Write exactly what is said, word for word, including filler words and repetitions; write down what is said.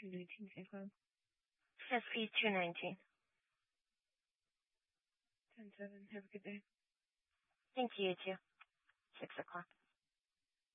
two nineteen Fan Club. S P two nineteen. ten seven. Have a good day. Thank you, you too. Six o'clock.